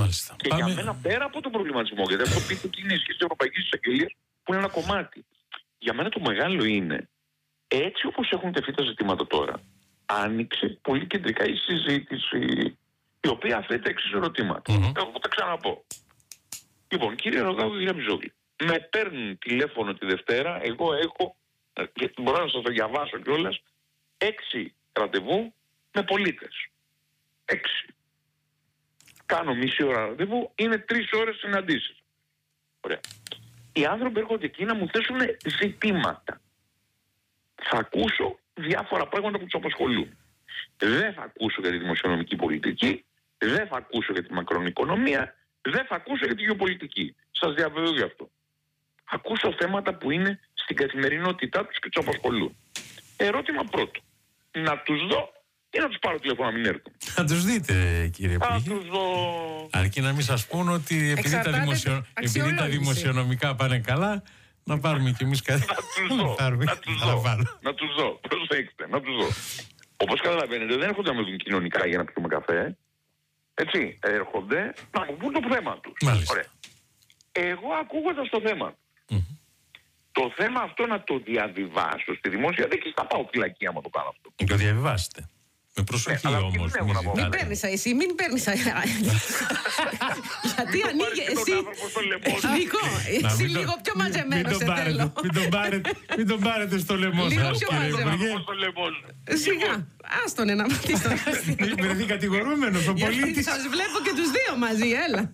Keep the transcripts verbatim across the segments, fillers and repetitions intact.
Μάλιστα. Και Πάμε... για μένα, πέρα από τον προβληματισμό, γιατί αυτό πείτε ότι είναι η σχέση της Ευρωπαϊκής Εισαγγελίας, που είναι ένα κομμάτι. Για μένα το μεγάλο είναι, έτσι όπως έχουν τεθεί τα ζητήματα τώρα, άνοιξε πολύ κεντρικά η συζήτηση, η οποία αφήνει τα εξής ερωτήματα. Mm-hmm. Εγώ θα τα ξαναπώ. Λοιπόν, κύριε Ρογάκου και κύριε Μπιζόγλη, με παίρνουν τηλέφωνο τη Δευτέρα, εγώ έχω, μπορώ να σας το διαβάσω κιόλας, έξι ραντεβού με πολίτες. Έξι. Κάνω μισή ώρα ραντεβού, είναι τρεις ώρες συναντήσεις. Ωραία. Οι άνθρωποι έρχονται εκεί να μου θέσουν ζητήματα. Θα ακούσω διάφορα πράγματα που τους απασχολούν. Δεν θα ακούσω για τη δημοσιονομική πολιτική, δεν θα ακούσω για τη μακροοικονομία, δεν θα ακούσω για τη γεωπολιτική. Σας διαβεβαιώ γι' αυτό. Ακούσω θέματα που είναι στην καθημερινότητά τους και τους απασχολούν. Ερώτημα πρώτο. Να τους δω ή να τους πάρω τηλέφωνο να μην έρθουν? Θα τους δείτε, κύριε Υπουργέ. Θα τους δω. Αρκεί να μην σας πούν ότι επειδή τα, δημοσιο... επειδή τα δημοσιονομικά πάνε καλά, να πάρουμε κι εμείς κάτι. Να τους δω. Να τους δω. Να τους δω. Προσέξτε, να τους δω. Όπως καταλαβαίνετε, δεν έρχονται να με δουν κοινωνικά για να πιούμε καφέ. Έτσι, έρχονται να μου πούν το θέμα τους. Ωραία. Εγώ ακούγοντας το θέμα του. Mm-hmm. Το θέμα αυτό να το διαβιβάσω στη δημόσια, δεν θα πάω φυλακή άμα το κάνω αυτό. Το διαβιβάσετε. Με προσοχή ε, όμως. Μην, μην παίρνεις εσύ, μην παίρνεις. Γιατί ανοίγει εσύ. Νίκο, εσύ λίγο πιο μαζεμένος σε θέλω. Μην τον πάρετε στο λαιμό σας. Λίγο πιο μαζεμένος. Σιγά, άστονε να μάθεις το. Μην βρεθεί κατηγορούμενος ο πολίτης. Σας βλέπω και τους δύο μαζί, έλα.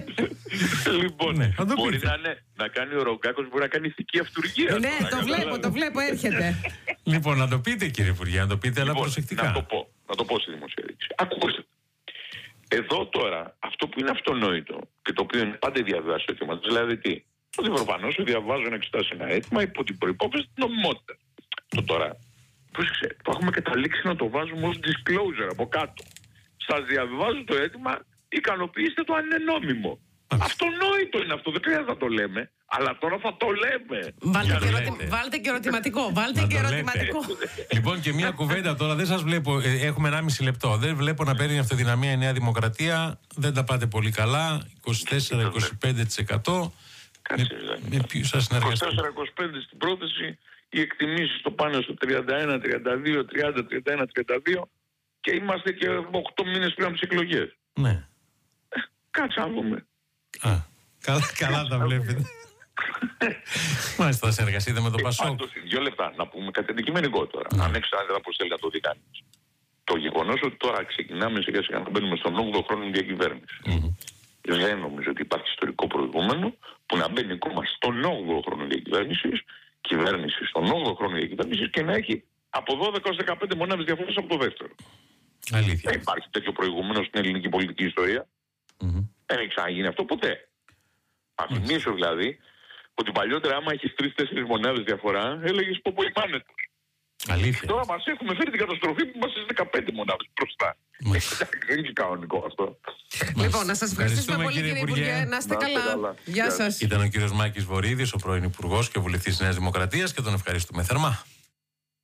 Λοιπόν, μπορεί να κάνει ο Ρογκάκος, μπορεί να κάνει ηθική αυτουργία. Ναι, το βλέπω, το βλέπω, έρχεται. Λοιπόν, να το πείτε, κύριε Υπουργέ, να το πείτε, αλλά προσεκτικά. Να το πω. Να το πω στη δημοσιογραφία. Ακούστε. Εδώ τώρα, αυτό που είναι αυτονόητο και το οποίο είναι πάντα διαβάσει το αίτημα, δηλαδή τι, ότι προφανώς σου διαβάζω να εξετάσει ένα αίτημα υπό την προϋπόθεση της νομιμότητας. Το τώρα, πρόσεξε, το έχουμε καταλήξει να το βάζουμε ως disclosure από κάτω. Σας διαβάζω το αίτημα, ικανοποιήστε το αν είναι νόμιμο. Αυτονόητο είναι αυτό, δεν χρειάζεται να το λέμε. Αλλά τώρα θα το λέμε. Βάλτε, και, ερωτη... Βάλτε και ερωτηματικό. Βάλτε να και ερωτηματικό. Λοιπόν, και μια κουβέντα τώρα, δεν σας βλέπω. Έχουμε ενάμιση λεπτό. Δεν βλέπω να παίρνει αυτοδυναμία η Νέα Δημοκρατία. Δεν τα πάτε πολύ καλά. είκοσι τέσσερα με είκοσι πέντε τοις εκατό. Κάτσε, με ποιους σας συνεργαστείτε? είκοσι τέσσερα με είκοσι πέντε τοις εκατό στην πρόταση. Οι εκτιμήσεις το πάνε στο τριάντα ένα, τριάντα δύο, τριάντα, τριάντα ένα, τριάντα δύο. Και είμαστε και οκτώ μήνες πριν από τις εκλογές. Ναι. Ε, κάτσε να δούμε. Α, καλά, καλά τα βλέπετε. Μάλιστα, θα συνεργαστείτε με το Πασόκ. Πάντως, δύο λεπτά να πούμε κάτι αντικειμενικό τώρα. Mm. Ανεξάρτητα πώς θέλει να το δει κανείς. Το γεγονός ότι τώρα ξεκινάμε σιγά σιγά να μπαίνουμε στον όγδοο χρόνο διακυβέρνηση. Mm-hmm. Δεν νομίζω ότι υπάρχει ιστορικό προηγούμενο που να μπαίνει κόμμα στον όγδοο χρόνο διακυβέρνηση, κυβέρνηση στον όγδοο χρόνο διακυβέρνηση και να έχει από δώδεκα έως δεκαπέντε μονάδες διαφορές από το δεύτερο. Αλήθεια. Δεν υπάρχει τέτοιο προηγούμενο στην ελληνική πολιτική ιστορία. Mm-hmm. Δεν έχει ξαναγίνει αυτό ποτέ. Θα θυμίσω δηλαδή ότι παλιότερα άμα έχεις τρεις-τέσσερις μονάδες διαφορά, έλεγες πω πω οι πάνε τους. Αλήθεια. Τώρα μας έχουμε φέρει την καταστροφή που είμαστε στις δεκαπέντε μονάδες μπροστά. Δεν είναι κανονικό αυτό. Λοιπόν, να σας ευχαριστήσουμε πολύ, κύριε Υπουργέ. Να είστε καλά. Γεια σας. Ήταν ο κύριος Μάκης Βορίδης, ο πρώην Υπουργός και Βουλευτής της Νέας Δημοκρατίας, και τον ευχαριστούμε θερμά.